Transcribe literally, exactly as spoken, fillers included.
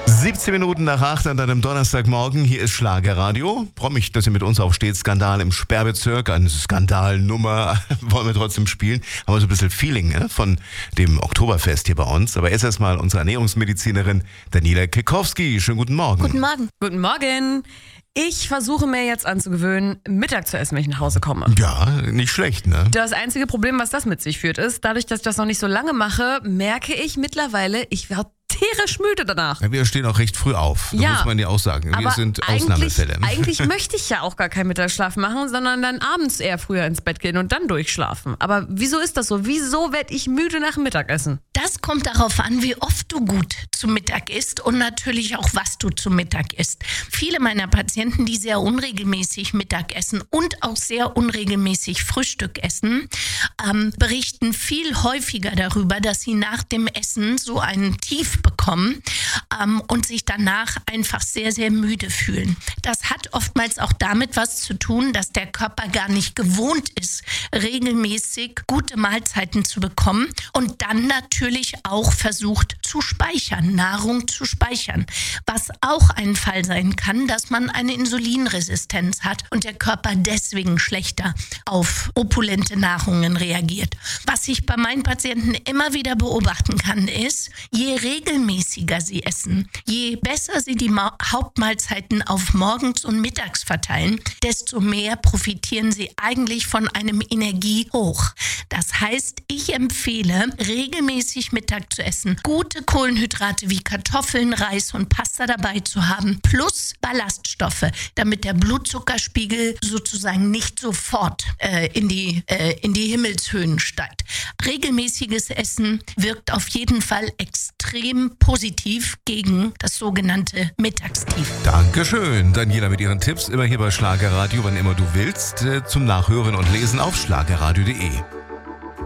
siebzehn Minuten nach acht an einem Donnerstagmorgen. Hier ist Schlagerradio. Freue mich, dass ihr mit uns aufsteht. Skandal im Sperrbezirk, eine Skandalnummer wollen wir trotzdem spielen. Haben wir so ein bisschen Feeling ne? von dem Oktoberfest hier bei uns. Aber erst erstmal unsere Ernährungsmedizinerin Daniela Kekowski. Schönen guten Morgen. Guten Morgen. Guten Morgen. Ich versuche mir jetzt anzugewöhnen, Mittag zu essen, wenn ich nach Hause komme. Ja, nicht schlecht, ne? Das einzige Problem, was das mit sich führt, ist, dadurch, dass ich das noch nicht so lange mache, merke ich mittlerweile, ich werde tierisch müde danach. Ja, wir stehen auch recht früh auf, das Ja, muss man ja auch sagen. Wir aber sind eigentlich, Ausnahmefälle. eigentlich möchte ich ja auch gar keinen Mittagsschlaf machen, sondern dann abends eher früher ins Bett gehen und dann durchschlafen. Aber wieso ist das so? Wieso werde ich müde nach dem Mittagessen? Das kommt darauf an, wie oft du gut zu Mittag isst und natürlich auch, was du zu Mittag isst. Viele meiner Patienten, die sehr unregelmäßig Mittag essen und auch sehr unregelmäßig Frühstück essen, ähm, berichten viel häufiger darüber, dass sie nach dem Essen so einen Tief bekommen ähm, und sich danach einfach sehr, sehr müde fühlen. Das hat oftmals auch damit was zu tun, dass der Körper gar nicht gewohnt ist, regelmäßig gute Mahlzeiten zu bekommen und dann natürlich auch versucht zu speichern, Nahrung zu speichern. Was auch ein Fall sein kann, dass man eine Insulinresistenz hat und der Körper deswegen schlechter auf opulente Nahrungen reagiert. Was ich bei meinen Patienten immer wieder beobachten kann, ist, je regelmäßiger sie essen, je besser sie die Ma- Hauptmahlzeiten auf morgens und mittags verteilen, desto mehr profitieren sie eigentlich von einem Energiehoch. Das heißt, ich empfehle, regelmäßig Mittag zu essen, gute Kohlenhydrate wie Kartoffeln, Reis und Pasta dabei zu haben, plus Ballaststoffe, damit der Blutzuckerspiegel sozusagen nicht sofort äh, in die, äh, in die Himmelshöhen steigt. Regelmäßiges Essen wirkt auf jeden Fall extrem positiv gegen das sogenannte Mittagstief. Dankeschön, Daniela, mit Ihren Tipps immer hier bei Schlagerradio, wann immer du willst, zum Nachhören und Lesen auf schlagerradio punkt de.